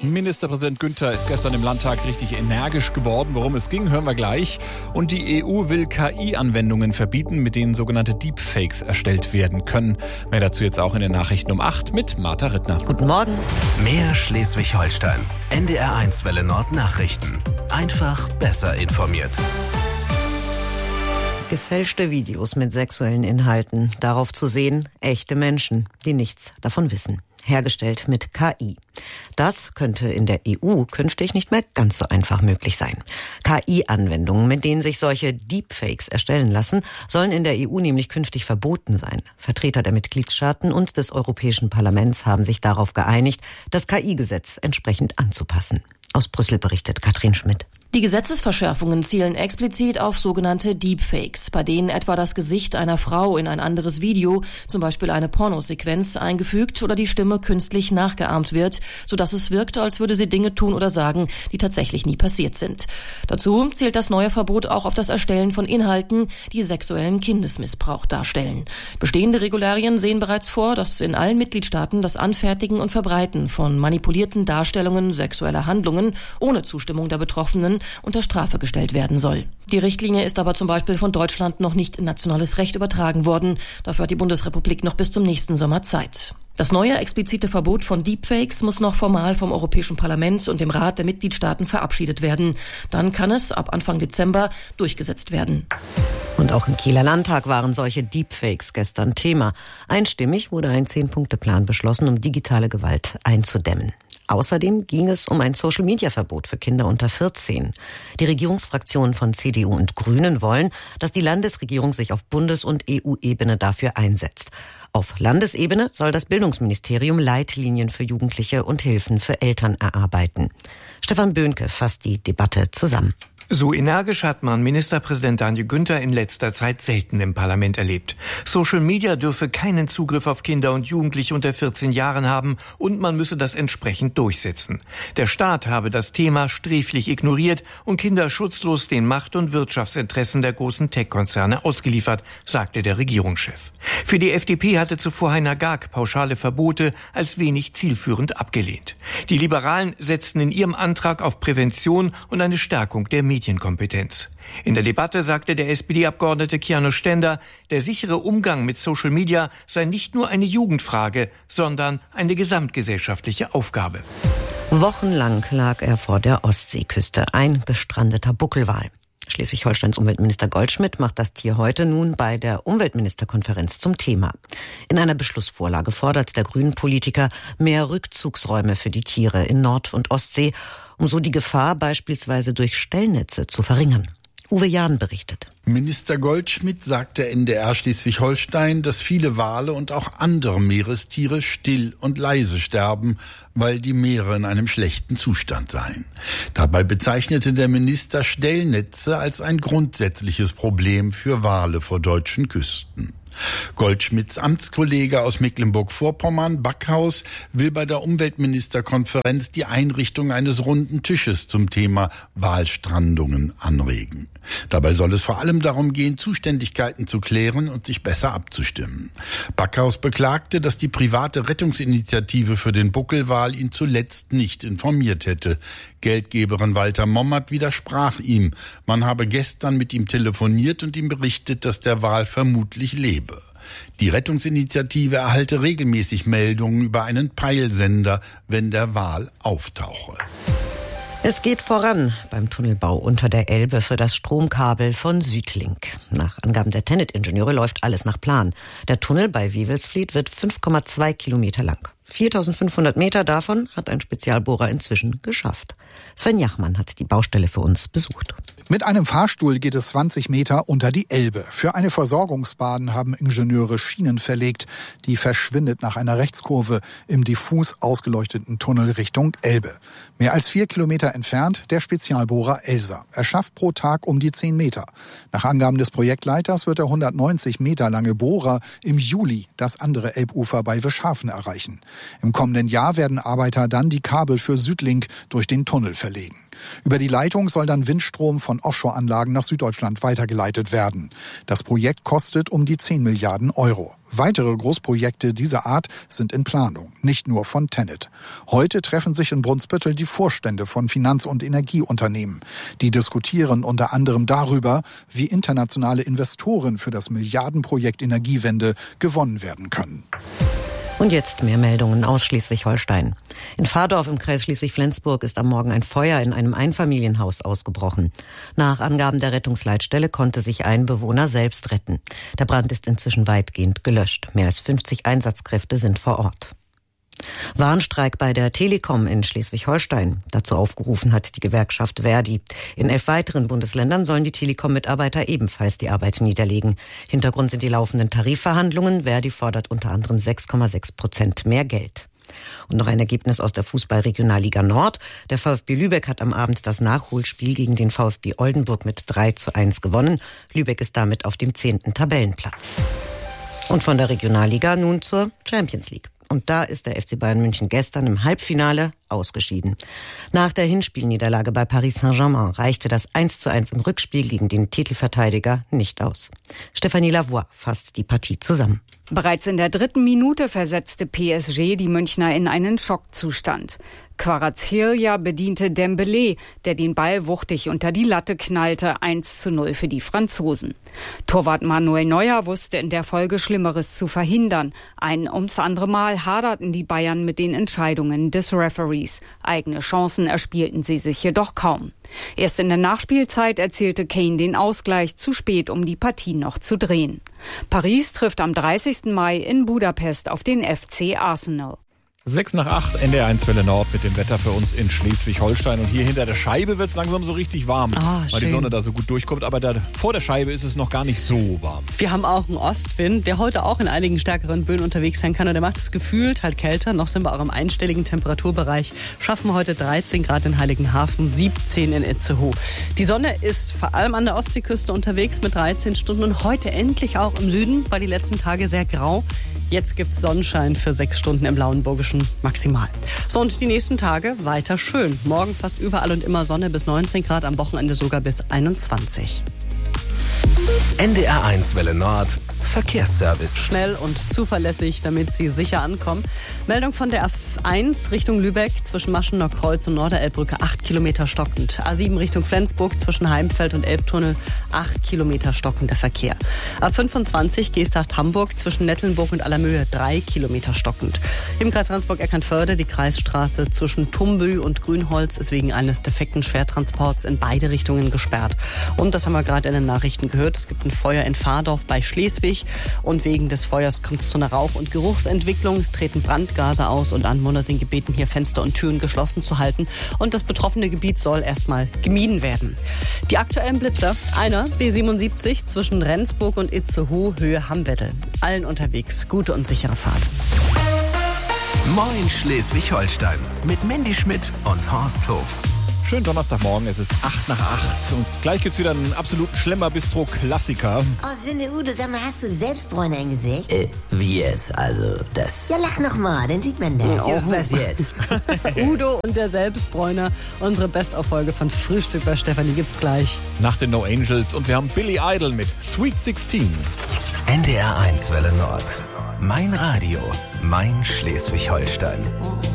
Ministerpräsident Günther ist gestern im Landtag richtig energisch geworden. Worum es ging, hören wir gleich. Und die EU will KI-Anwendungen verbieten, mit denen sogenannte Deepfakes erstellt werden können. Mehr dazu jetzt auch in den Nachrichten um 8 mit Martha Rittner. Guten Morgen. Mehr Schleswig-Holstein. NDR1 Welle Nord Nachrichten. Einfach besser informiert. Gefälschte Videos mit sexuellen Inhalten. Darauf zu sehen, echte Menschen, die nichts davon wissen. Hergestellt mit KI. Das könnte in der EU künftig nicht mehr ganz so einfach möglich sein. KI-Anwendungen, mit denen sich solche Deepfakes erstellen lassen, sollen in der EU nämlich künftig verboten sein. Vertreter der Mitgliedstaaten und des Europäischen Parlaments haben sich darauf geeinigt, das KI-Gesetz entsprechend anzupassen. Aus Brüssel berichtet Katrin Schmidt. Die Gesetzesverschärfungen zielen explizit auf sogenannte Deepfakes, bei denen etwa das Gesicht einer Frau in ein anderes Video, zum Beispiel eine Pornosequenz, eingefügt oder die Stimme künstlich nachgeahmt wird, sodass es wirkt, als würde sie Dinge tun oder sagen, die tatsächlich nie passiert sind. Dazu zielt das neue Verbot auch auf das Erstellen von Inhalten, die sexuellen Kindesmissbrauch darstellen. Bestehende Regularien sehen bereits vor, dass in allen Mitgliedstaaten das Anfertigen und Verbreiten von manipulierten Darstellungen sexueller Handlungen ohne Zustimmung der Betroffenen unter Strafe gestellt werden soll. Die Richtlinie ist aber zum Beispiel von Deutschland noch nicht in nationales Recht übertragen worden. Dafür hat die Bundesrepublik noch bis zum nächsten Sommer Zeit. Das neue explizite Verbot von Deepfakes muss noch formal vom Europäischen Parlament und dem Rat der Mitgliedstaaten verabschiedet werden. Dann kann es ab Anfang Dezember durchgesetzt werden. Und auch im Kieler Landtag waren solche Deepfakes gestern Thema. Einstimmig wurde ein 10-Punkte-Plan beschlossen, um digitale Gewalt einzudämmen. Außerdem ging es um ein Social-Media-Verbot für Kinder unter 14. Die Regierungsfraktionen von CDU und Grünen wollen, dass die Landesregierung sich auf Bundes- und EU-Ebene dafür einsetzt. Auf Landesebene soll das Bildungsministerium Leitlinien für Jugendliche und Hilfen für Eltern erarbeiten. Stefan Böhnke fasst die Debatte zusammen. So energisch hat man Ministerpräsident Daniel Günther in letzter Zeit selten im Parlament erlebt. Social Media dürfe keinen Zugriff auf Kinder und Jugendliche unter 14 Jahren haben und man müsse das entsprechend durchsetzen. Der Staat habe das Thema sträflich ignoriert und Kinder schutzlos den Macht- und Wirtschaftsinteressen der großen Tech-Konzerne ausgeliefert, sagte der Regierungschef. Für die FDP hatte zuvor Heiner Gag pauschale Verbote als wenig zielführend abgelehnt. Die Liberalen setzten in ihrem Antrag auf Prävention und eine Stärkung der Medienkompetenz. In der Debatte sagte der SPD-Abgeordnete Kiano Stender, der sichere Umgang mit Social Media sei nicht nur eine Jugendfrage, sondern eine gesamtgesellschaftliche Aufgabe. Wochenlang lag er vor der Ostseeküste, ein gestrandeter Buckelwal. Schleswig-Holsteins Umweltminister Goldschmidt macht das Tier heute nun bei der Umweltministerkonferenz zum Thema. In einer Beschlussvorlage fordert der Grünen-Politiker mehr Rückzugsräume für die Tiere in Nord- und Ostsee, um so die Gefahr beispielsweise durch Stellnetze zu verringern. Uwe Jahn berichtet. Minister Goldschmidt sagte NDR Schleswig-Holstein, dass viele Wale und auch andere Meerestiere still und leise sterben, weil die Meere in einem schlechten Zustand seien. Dabei bezeichnete der Minister Stellnetze als ein grundsätzliches Problem für Wale vor deutschen Küsten. Goldschmidts Amtskollege aus Mecklenburg-Vorpommern, Backhaus, will bei der Umweltministerkonferenz die Einrichtung eines runden Tisches zum Thema Walstrandungen anregen. Dabei soll es vor allem darum gehen, Zuständigkeiten zu klären und sich besser abzustimmen. Backhaus beklagte, dass die private Rettungsinitiative für den Buckelwal ihn zuletzt nicht informiert hätte. Geldgeberin Walter Mommert widersprach ihm. Man habe gestern mit ihm telefoniert und ihm berichtet, dass der Wal vermutlich lebe. Die Rettungsinitiative erhalte regelmäßig Meldungen über einen Peilsender, wenn der Wal auftauche. Es geht voran beim Tunnelbau unter der Elbe für das Stromkabel von Südlink. Nach Angaben der TenneT-Ingenieure läuft alles nach Plan. Der Tunnel bei Wewelsfleth wird 5,2 Kilometer lang. 4.500 Meter davon hat ein Spezialbohrer inzwischen geschafft. Sven Jachmann hat die Baustelle für uns besucht. Mit einem Fahrstuhl geht es 20 Meter unter die Elbe. Für eine Versorgungsbahn haben Ingenieure Schienen verlegt. Die verschwindet nach einer Rechtskurve im diffus ausgeleuchteten Tunnel Richtung Elbe. Mehr als 4 Kilometer entfernt der Spezialbohrer Elsa. Er schafft pro Tag um die 10 Meter. Nach Angaben des Projektleiters wird der 190 Meter lange Bohrer im Juli das andere Elbufer bei Wischhafen erreichen. Im kommenden Jahr werden Arbeiter dann die Kabel für Südlink durch den Tunnel verlegen. Über die Leitung soll dann Windstrom von Offshore-Anlagen nach Süddeutschland weitergeleitet werden. Das Projekt kostet um die 10 Milliarden Euro. Weitere Großprojekte dieser Art sind in Planung, nicht nur von TenneT. Heute treffen sich in Brunsbüttel die Vorstände von Finanz- und Energieunternehmen. Die diskutieren unter anderem darüber, wie internationale Investoren für das Milliardenprojekt Energiewende gewonnen werden können. Und jetzt mehr Meldungen aus Schleswig-Holstein. In Vardorf im Kreis Schleswig-Flensburg ist am Morgen ein Feuer in einem Einfamilienhaus ausgebrochen. Nach Angaben der Rettungsleitstelle konnte sich ein Bewohner selbst retten. Der Brand ist inzwischen weitgehend gelöscht. Mehr als 50 Einsatzkräfte sind vor Ort. Warnstreik bei der Telekom in Schleswig-Holstein. Dazu aufgerufen hat die Gewerkschaft Verdi. In 11 weiteren Bundesländern sollen die Telekom-Mitarbeiter ebenfalls die Arbeit niederlegen. Hintergrund sind die laufenden Tarifverhandlungen. Verdi fordert unter anderem 6,6% mehr Geld. Und noch ein Ergebnis aus der Fußball-Regionalliga Nord. Der VfB Lübeck hat am Abend das Nachholspiel gegen den VfB Oldenburg mit 3:1 gewonnen. Lübeck ist damit auf dem 10. Tabellenplatz. Und von der Regionalliga nun zur Champions League. Und da ist der FC Bayern München gestern im Halbfinale ausgeschieden. Nach der Hinspielniederlage bei Paris Saint-Germain reichte das 1:1 im Rückspiel gegen den Titelverteidiger nicht aus. Stéphanie Lavoie fasst die Partie zusammen. Bereits in der 3. Minute versetzte PSG die Münchner in einen Schockzustand. Kvaratskhelia bediente Dembélé, der den Ball wuchtig unter die Latte knallte, 1:0 für die Franzosen. Torwart Manuel Neuer wusste in der Folge Schlimmeres zu verhindern. Ein ums andere Mal haderten die Bayern mit den Entscheidungen des Referees. Eigene Chancen erspielten sie sich jedoch kaum. Erst in der Nachspielzeit erzielte Kane den Ausgleich, zu spät, um die Partie noch zu drehen. Paris trifft am 30. Mai in Budapest auf den FC Arsenal. 6:08, NDR 1 Welle Nord mit dem Wetter für uns in Schleswig-Holstein. Und hier hinter der Scheibe wird es langsam so richtig warm, weil die Sonne da so gut durchkommt. Aber vor der Scheibe ist es noch gar nicht so warm. Wir haben auch einen Ostwind, der heute auch in einigen stärkeren Böen unterwegs sein kann. Und der macht es gefühlt halt kälter. Noch sind wir auch im einstelligen Temperaturbereich. Schaffen heute 13 Grad in Heiligenhafen, 17 in Itzehoe. Die Sonne ist vor allem an der Ostseeküste unterwegs mit 13 Stunden. Und heute endlich auch im Süden, war die letzten Tage sehr grau. Jetzt gibt's Sonnenschein für 6 Stunden im Lauenburgischen maximal. So, und die nächsten Tage weiter schön. Morgen fast überall und immer Sonne bis 19 Grad, am Wochenende sogar bis 21. NDR 1 Welle Nord. Verkehrsservice. Schnell und zuverlässig, damit Sie sicher ankommen. Meldung von der A1 Richtung Lübeck zwischen Maschener Kreuz und Norderelbbrücke 8 Kilometer stockend. A7 Richtung Flensburg zwischen Heimfeld und Elbtunnel 8 Kilometer stockender Verkehr. A25 Geesthacht-Hamburg zwischen Nettelnburg und Allermöhe 3 Kilometer stockend. Im Kreis Rendsburg-Eckernförde die Kreisstraße zwischen Tumbü und Grünholz ist wegen eines defekten Schwertransports in beide Richtungen gesperrt. Und das haben wir gerade in den Nachrichten gehört. Es gibt ein Feuer in Vardorf bei Schleswig. Und wegen des Feuers kommt es zu einer Rauch- und Geruchsentwicklung. Es treten Brandgase aus und Anwohner sind gebeten, hier Fenster und Türen geschlossen zu halten. Und das betroffene Gebiet soll erstmal gemieden werden. Die aktuellen Blitzer: einer B77 zwischen Rendsburg und Itzehoe, Höhe Hammwedel. Allen unterwegs gute und sichere Fahrt. Moin Schleswig-Holstein mit Mandy Schmidt und Horst Hof. Schönen Donnerstagmorgen, es ist 7:08 und gleich gibt's wieder einen absoluten Schlemmer-Bistro-Klassiker. Oh, Sünde Udo, sag mal, hast du selbst Bräuner im Gesicht? Wie jetzt? Also, das... Ja, lach noch mal, dann sieht man das. Ja, was jetzt? Udo und der Selbstbräuner, unsere Best-of-Folge von Frühstück bei Stefanie gibt's gleich. Nach den No Angels und wir haben Billy Idol mit Sweet 16. NDR 1 Welle Nord. Mein Radio, mein Schleswig-Holstein.